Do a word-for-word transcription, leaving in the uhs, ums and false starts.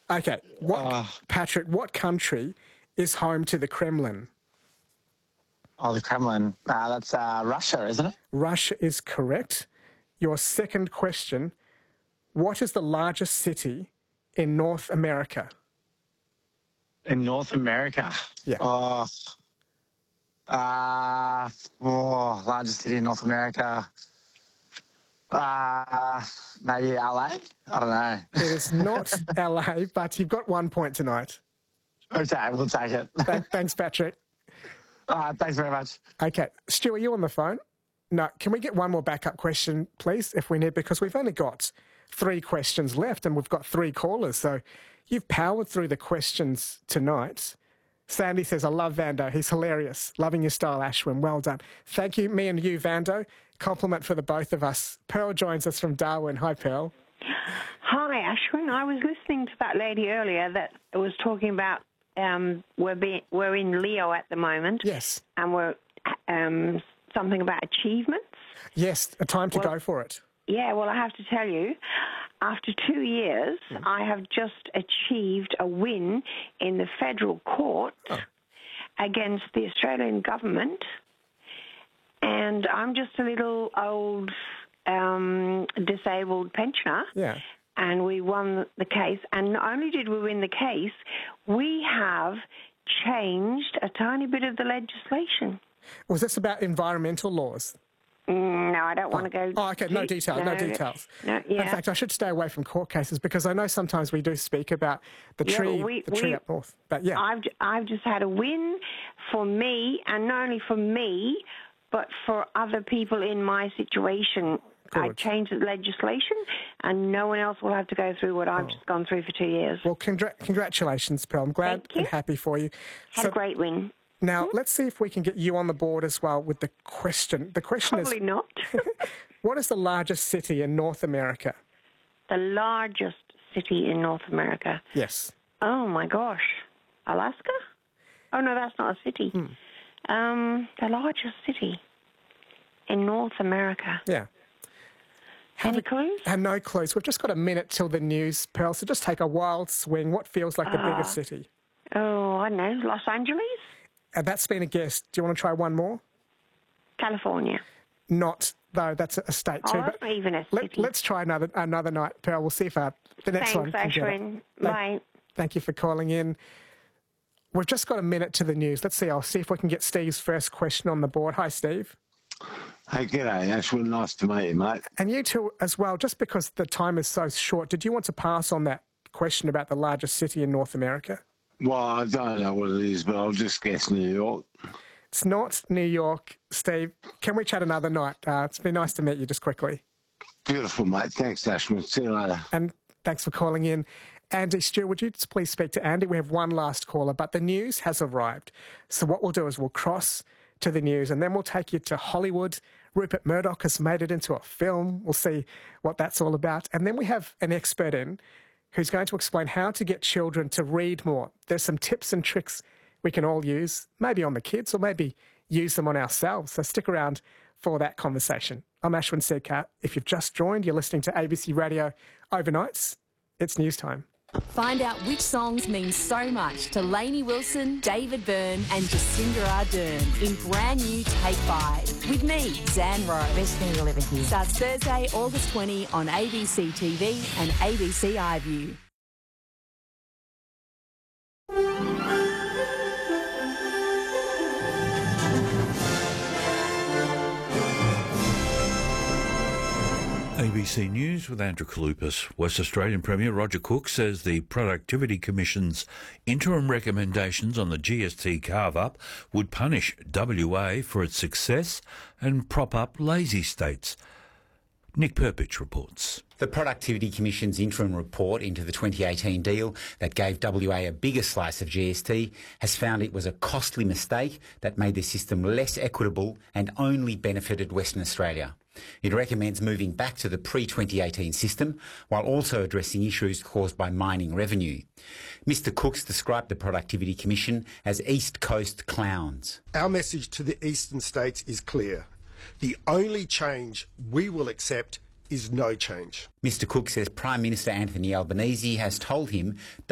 Okay, what, Uh, Patrick, what country is home to the Kremlin? oh, the Kremlin. Uh, that's uh, Russia, isn't it? Russia is correct. Your second question, what is the largest city in North America? In North America. Yeah. Oh, uh, oh, largest city in North America. Uh, maybe L A? I don't know. It is not L A, but you've got one point tonight. Okay, we'll take it. Th- Thanks, Patrick. Uh, thanks very much. Okay, Stu, are you on the phone? No, can we get one more backup question, please, if we need, because we've only got three questions left and we've got three callers, so you've powered through the questions tonight. Sandy says, I love Vando. He's hilarious. Loving your style, Ashwin. Well done. Thank you, me and you, Vando. Compliment for the both of us. Pearl joins us from Darwin. Hi, Pearl. Hi, Ashwin. I was listening to that lady earlier that was talking about um, we're, be, we're in Leo at the moment. Yes. And we're um, something about achievements. Yes, a time to well, go for it. Yeah, well, I have to tell you, after two years, mm. I have just achieved a win in the federal court oh. against the Australian government. And I'm just a little old um, disabled pensioner. Yeah. And we won the case. And not only did we win the case, we have changed a tiny bit of the legislation. Was this about environmental laws? No, I don't want to go... Oh, okay, no detail, no, no details. No, yeah. In fact, I should stay away from court cases because I know sometimes we do speak about the yeah, tree we, the tree we, up north. But yeah. I've, I've just had a win for me, and not only for me, but for other people in my situation. Good. I changed the legislation, and no one else will have to go through what I've oh. just gone through for two years. Well, congr- congratulations, Pearl. I'm glad and happy for you. Had so, a great win. Now, mm-hmm. let's see if we can get you on the board as well with the question. The question Probably is... Probably not. What is the largest city in North America? The largest city in North America? Yes. Oh, my gosh. Alaska? Oh, no, that's not a city. Hmm. Um, the largest city in North America. Yeah. Any Have clues? And no clues. We've just got a minute till the news, Pearl, so just take a wild swing. What feels like the uh, biggest city? Oh, I don't know. Los Angeles? And that's been a guess. Do you want to try one more? California. Not, though. That's a state too. Oh, that's but not even a let, city. Let's try another another night, Pearl. We'll see if our, the next Thanks, one can Ashwin. get it. Bye. Thank, thank you for calling in. We've just got a minute to the news. Let's see. I'll see if we can get Steve's first question on the board. Hi, Steve. Hey, g'day, Ashwin. Nice to meet you, mate. And you too as well. Just because the time is so short, did you want to pass on that question about the largest city in North America? Well, I don't know what it is, but I'll just guess New York. It's not New York, Steve. Can we chat another night? Uh, it's been nice to meet you just quickly. Beautiful, mate. Thanks, Ashwin. See you later. And thanks for calling in. Andy, Stu, would you just please speak to Andy? We have one last caller, but the news has arrived. So what we'll do is we'll cross to the news and then we'll take you to Hollywood. Rupert Murdoch has made it into a film. We'll see what that's all about. And then we have an expert in who's going to explain how to get children to read more. There's some tips and tricks we can all use, maybe on the kids or maybe use them on ourselves. So stick around for that conversation. I'm Ashwin Sedkar. If you've just joined, you're listening to A B C Radio Overnights. It's news time. Find out which songs mean so much to Lainey Wilson, David Byrne and Jacinda Ardern in brand new Take Five. With me, Zan Rowe. Best thing you'll ever hear. Starts Thursday, August twentieth on A B C T V and A B C iView. A B C News with Andrew Kalupas. West Australian Premier Roger Cook says the Productivity Commission's interim recommendations on the G S T carve-up would punish W A for its success and prop up lazy states. Nick Perpich reports. The Productivity Commission's interim report into the twenty eighteen deal that gave W A a bigger slice of G S T has found it was a costly mistake that made the system less equitable and only benefited Western Australia. It recommends moving back to the pre twenty eighteen system while also addressing issues caused by mining revenue. Mister Cooks described the Productivity Commission as East Coast clowns. Our message to the eastern states is clear. The only change we will accept is no change. Mister Cook says Prime Minister Anthony Albanese has told him